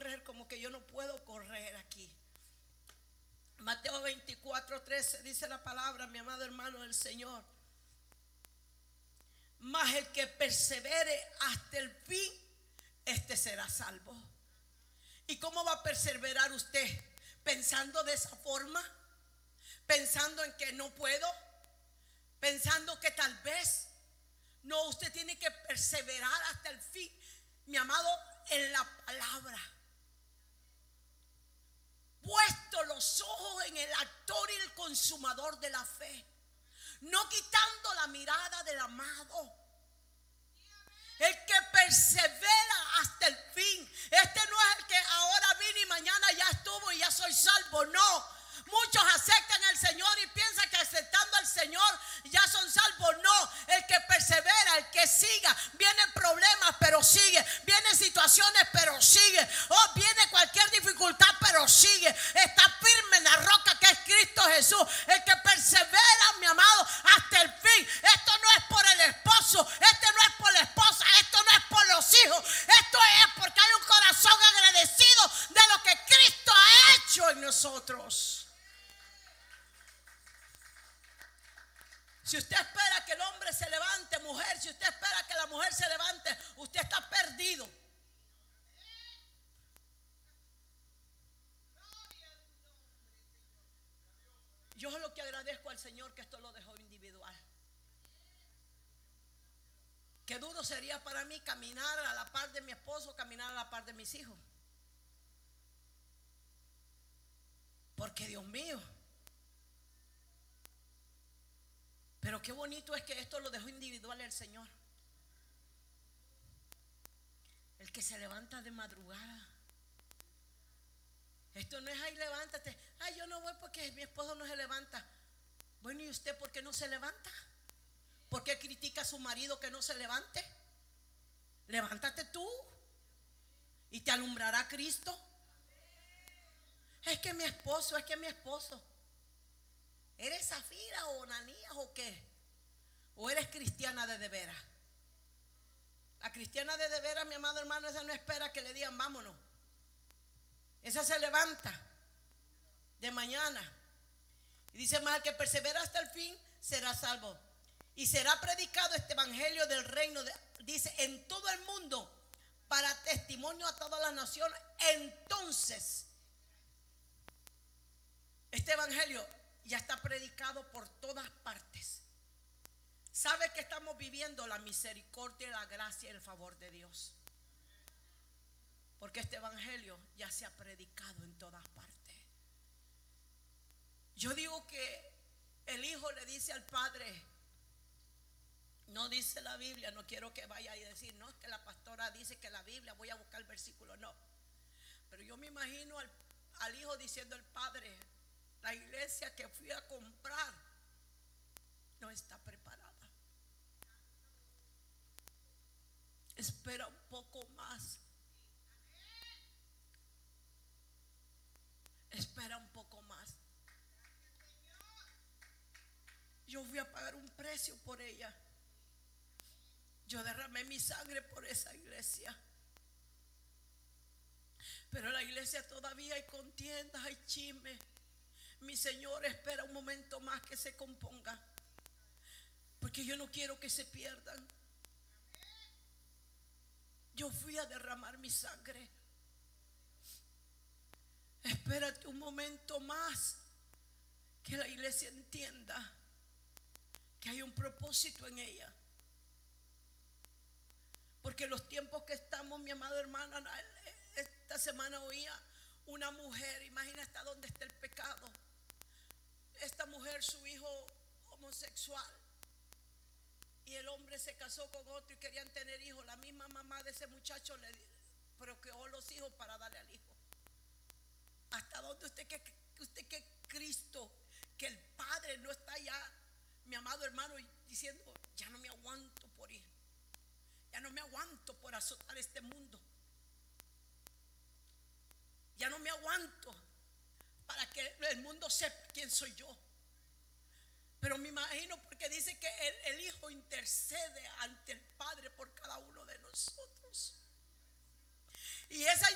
correr, como que yo no puedo correr aquí. Mateo 24:13 dice la palabra, mi amado hermano del Señor: mas el que persevere hasta el fin, este será salvo. ¿Y cómo va a perseverar usted? ¿Pensando de esa forma? ¿Pensando en que no puedo? ¿Pensando que tal vez? No, usted tiene que perseverar hasta el fin, mi amado, en la palabra. Puesto los ojos en el autor y el consumador de la fe, no quitando la mirada del amado. El que persevera hasta el fin. Este no es el que ahora vine y mañana ya estuvo y ya soy salvo. No. Muchos aceptan al Señor y piensan que aceptando al Señor ya son salvos. No, el que persevera, el que siga. Vienen problemas pero sigue. Vienen situaciones pero sigue. Oh, viene cualquier dificultad pero sigue. Está firme en la roca que es Cristo Jesús. El que persevera, mi amado, hasta el fin. Esto no es por el esposo, esto no es por la esposa, esto no es por los hijos. Esto es porque hay un corazón agradecido de lo que Cristo ha hecho en nosotros. Si usted espera que el hombre se levante, mujer, si usted espera que la mujer se levante, usted está perdido. Yo es lo que agradezco al Señor que esto lo dejó individual. Qué duro sería para mí caminar a la par de mi esposo, caminar a la par de mis hijos. Porque Dios mío. Pero qué bonito es que esto lo dejó individual el Señor. El que se levanta de madrugada. Esto no es ahí levántate. Ay, yo no voy porque mi esposo no se levanta. Bueno, ¿y usted por qué no se levanta? ¿Por qué critica a su marido que no se levante? Levántate tú y te alumbrará Cristo. Es que mi esposo, es que mi esposo. ¿Eres Zafira o Ananías o qué? ¿O eres cristiana de veras? La cristiana de veras, mi amado hermano, esa no espera que le digan vámonos. Esa se levanta de mañana y dice: más el que persevera hasta el fin será salvo. Y será predicado este evangelio del reino, dice, en todo el mundo para testimonio a todas las naciones. Entonces, este evangelio ya está predicado por todas partes. ¿Sabe que estamos viviendo la misericordia, la gracia y el favor de Dios? Porque este evangelio ya se ha predicado en todas partes. Yo digo que el hijo le dice al padre, no dice la Biblia, no quiero que vaya a decir, no, es que la pastora dice que la Biblia, voy a buscar el versículo, no. Pero yo me imagino al hijo diciendo al padre: la iglesia que fui a comprar no está preparada. Espera un poco más. Espera un poco más. Yo fui a pagar un precio por ella. Yo derramé mi sangre por esa iglesia. Pero la iglesia todavía hay contiendas, hay chismes. Mi Señor espera un momento más que se componga, porque yo no quiero que se pierdan. Yo fui a derramar mi sangre. Espérate un momento más, que la iglesia entienda que hay un propósito en ella. Porque los tiempos que estamos, mi amado hermano, esta semana oía una mujer, imagina hasta dónde está el pecado. Esta mujer, su hijo homosexual, y el hombre se casó con otro y querían tener hijos. La misma mamá de ese muchacho le procreó los hijos para darle al hijo. ¿Hasta dónde usted que Cristo, que el Padre no está ya, mi amado hermano, diciendo: ya no me aguanto por ir, ya no me aguanto por azotar este mundo, ya no me aguanto para que el mundo sepa quién soy yo? Pero me imagino, porque dice que el Hijo intercede ante el Padre por cada uno de nosotros. Y esa